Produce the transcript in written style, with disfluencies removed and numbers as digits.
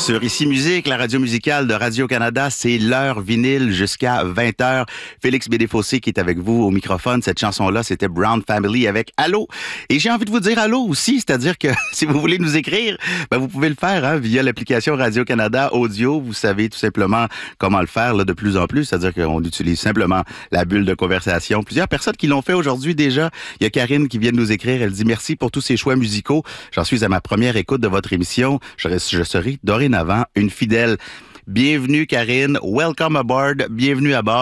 Sur Ici Musique, la radio musicale de Radio-Canada, c'est l'heure vinyle jusqu'à 20h. Félix Bédéfossé qui est avec vous au microphone. Cette chanson-là, c'était Brown Family avec Allô. Et j'ai envie de vous dire Allô aussi, c'est-à-dire que si vous voulez nous écrire, vous pouvez le faire via l'application Radio-Canada Audio. Vous savez tout simplement comment le faire là, de plus en plus, c'est-à-dire qu'on utilise simplement la bulle de conversation. Plusieurs personnes qui l'ont fait aujourd'hui déjà. Il y a Karine qui vient de nous écrire. Elle dit merci pour tous ces choix musicaux. J'en suis à ma première écoute de votre émission. Je serai dorénavant une fidèle. Bienvenue Karine, welcome aboard, bienvenue à bord.